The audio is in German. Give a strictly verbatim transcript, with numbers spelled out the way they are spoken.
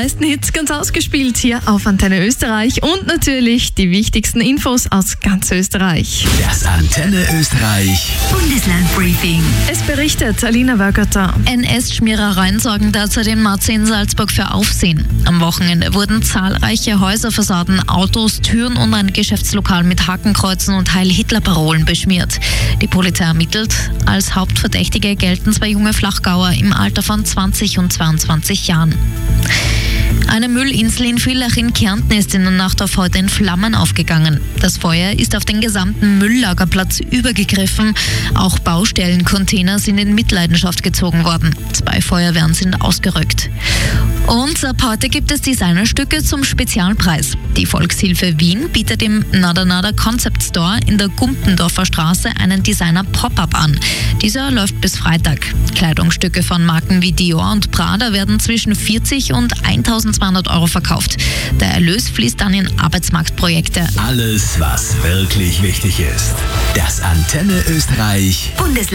meisten Hits ganz ausgespielt hier auf Antenne Österreich und natürlich die wichtigsten Infos aus ganz Österreich. Das Antenne Österreich Bundeslandbriefing. Es berichtet Alina Wörgerter. N S-Schmierereien sorgen derzeit in Marzi in Salzburg für Aufsehen. Am Wochenende wurden zahlreiche Häuserfassaden, Autos, Türen und ein Geschäftslokal mit Hakenkreuzen und Heil-Hitler-Parolen beschmiert. Die Polizei ermittelt. Als Hauptverdächtige gelten zwei junge Flachgauer im Alter von zwanzig und zweiundzwanzig Jahren. Eine Müllinsel in Villach in Kärnten ist in der Nacht auf heute in Flammen aufgegangen. Das Feuer ist auf den gesamten Mülllagerplatz übergegriffen. Auch Baustellencontainer sind in Mitleidenschaft gezogen worden. Zwei Feuerwehren sind ausgerückt. Und ab heute gibt es Designerstücke zum Spezialpreis. Die Volkshilfe Wien bietet im Nada Nada Concept Store in der Gumpendorfer Straße einen Designer-Pop-Up an. Dieser läuft bis Freitag. Kleidungsstücke von Marken wie Dior und Prada werden zwischen vierzig und eintausendzweihundert Euro verkauft. Der Erlös fließt dann in Arbeitsmarktprojekte. Alles, was wirklich wichtig ist. Das Antenne Österreich Bundesland.